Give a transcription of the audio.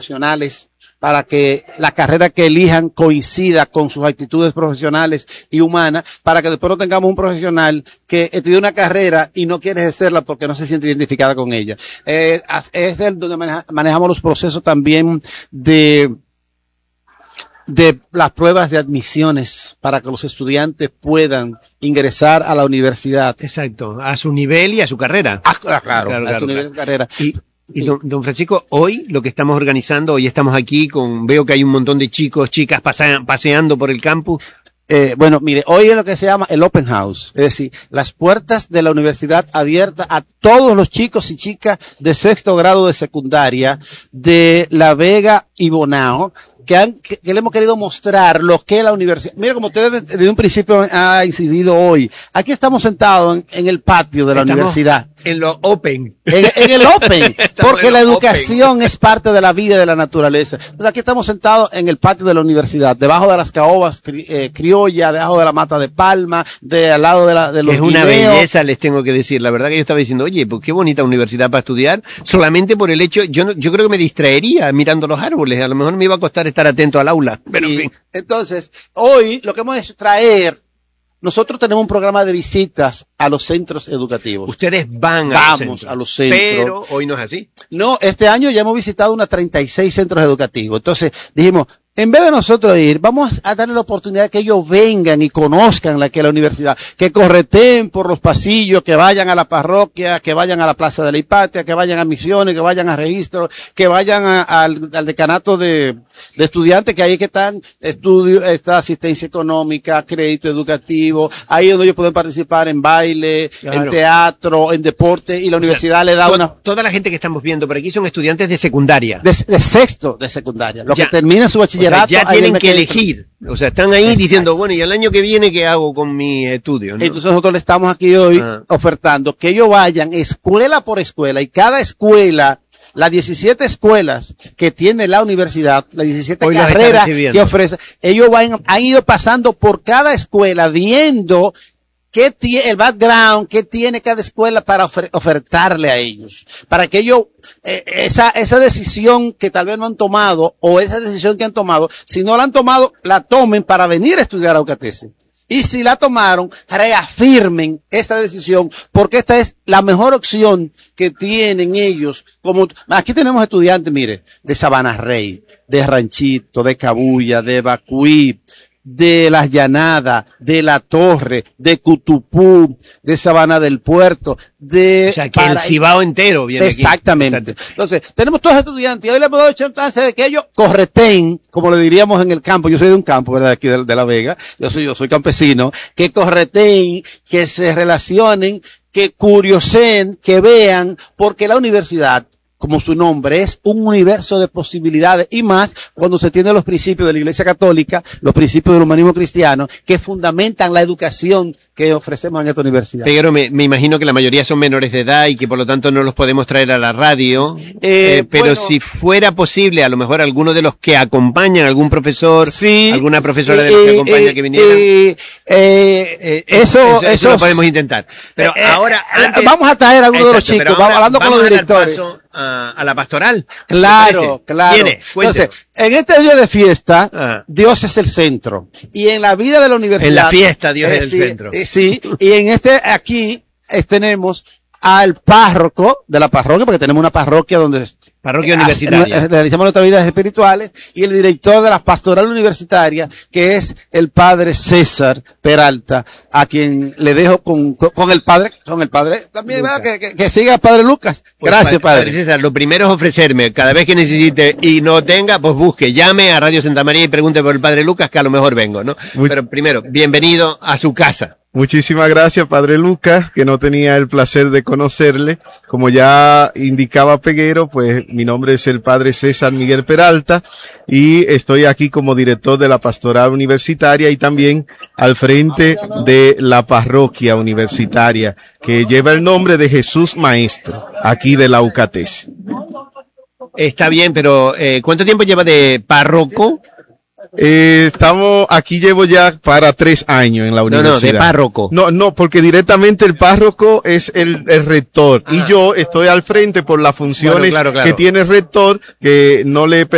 profesionales, para que la carrera que elijan coincida con sus actitudes profesionales y humanas, para que después no tengamos un profesional que estudia una carrera y no quiere ejercerla porque no se siente identificada con ella. Es donde manejamos los procesos también de las pruebas de admisiones para que los estudiantes puedan ingresar a la universidad. Exacto, a su nivel y a su carrera. Claro, a su nivel de carrera. Y don Francisco, hoy lo que estamos organizando, hoy estamos aquí veo que hay un montón de chicas paseando por el campus. Bueno, mire, hoy es lo que se llama el Open House, es decir, las puertas de la universidad abiertas a todos los chicos y chicas de sexto grado de secundaria de La Vega y Bonao, que le hemos querido mostrar lo que es la universidad. Mira, como usted desde un principio ha incidido hoy, aquí estamos sentados en el patio de la universidad. En lo open. En el open, porque la educación es parte de la vida y de la naturaleza. Entonces aquí estamos sentados en el patio de la universidad, debajo de las caobas criollas, debajo de la mata de palma, al lado de los Es una belleza, les tengo que decir. La verdad que yo estaba diciendo, oye, pues qué bonita universidad para estudiar, solamente por el hecho, yo creo que me distraería mirando los árboles, a lo mejor me iba a costar estar atento al aula. Pero sí. En fin. Entonces, hoy lo que hemos hecho es traer. Nosotros tenemos un programa de visitas a los centros educativos. Ustedes vamos a los centros. Pero hoy no es así. No, este año ya hemos visitado unos 36 centros educativos. Entonces dijimos, en vez de nosotros ir, vamos a darle la oportunidad de que ellos vengan y conozcan la universidad, que correteen por los pasillos, que vayan a la parroquia, que vayan a la Plaza de la Hipatia, que vayan a misiones, que vayan a registro, que vayan al decanato de estudiantes, que ahí es que están está asistencia económica, crédito educativo, ahí es donde ellos pueden participar en baile, claro, en teatro, en deporte, y la universidad le da Toda la gente que estamos viendo por aquí son estudiantes de secundaria. De sexto de secundaria, los que terminan su bachillerato. O sea, ya tienen que elegir. O sea, están ahí diciendo, bueno, ¿y el año que viene qué hago con mi estudio? ¿No? Entonces nosotros le estamos aquí hoy ofertando que ellos vayan escuela por escuela, y cada escuela, las 17 escuelas que tiene la universidad, las 17 carreras que ofrece, ellos han ido pasando por cada escuela viendo qué tiene el background, qué tiene cada escuela para ofertarle a ellos, para que ellos esa decisión que tal vez no han tomado, o esa decisión que han tomado, si no la han tomado, la tomen para venir a estudiar a UCATC. Y si la tomaron, reafirmen esa decisión, porque esta es la mejor opción que tienen ellos. Como aquí tenemos estudiantes, mire, de Sabana Rey, de Ranchito, de Cabuya, de Bacuí, de Las Llanadas, de La Torre, de Cutupú, de Sabana del Puerto, o sea, que el Cibao entero viene exactamente. Aquí. Exacto. Entonces, tenemos todos estudiantes, y hoy les hemos dado chance de que ellos correteen, como le diríamos en el campo. Yo soy de un campo, ¿verdad? Aquí de La Vega. Yo soy campesino. Que correteen, que se relacionen, que curioseen, que vean, porque la universidad, como su nombre, es un universo de posibilidades, y más cuando se tiene los principios de la Iglesia Católica, los principios del humanismo cristiano, que fundamentan la educación que ofrecemos en esta universidad. Pero me imagino que la mayoría son menores de edad y que por lo tanto no los podemos traer a la radio, pero bueno, si fuera posible, a lo mejor alguno de los que acompañan, algún profesor, sí, alguna profesora de los que acompaña que vinieran, eso lo podemos intentar. Pero ahora, antes, vamos a traer a alguno de los chicos, vamos hablando con los directores. A la pastoral. Claro. Entonces, en este día de fiesta, Dios es el centro. Y en la vida de la universidad. En la fiesta, Dios es el centro. Sí, y en aquí tenemos al párroco de la parroquia, porque tenemos una parroquia donde parroquia universitaria. Realizamos nuestras vidas espirituales, y el director de la pastoral universitaria, que es el padre César Peralta, a quien le dejo con el padre también, que siga al padre Lucas. Pues gracias, padre César. Lo primero es ofrecerme, cada vez que necesite y no tenga, pues busque, llame a Radio Santa María y pregunte por el padre Lucas, que a lo mejor vengo, ¿no? Pero primero, bienvenido a su casa. Muchísimas gracias, padre Lucas, que no tenía el placer de conocerle. Como ya indicaba Peguero, pues mi nombre es el padre César Miguel Peralta, y estoy aquí como director de la pastoral universitaria y también al frente de la parroquia universitaria, que lleva el nombre de Jesús Maestro, aquí de la UCATC. Está bien, pero ¿cuánto tiempo lleva de párroco? Aquí llevo ya para 3 años en la universidad. No, de párroco. No, porque directamente el párroco es el rector, y yo estoy al frente por las funciones que tiene el rector, que no le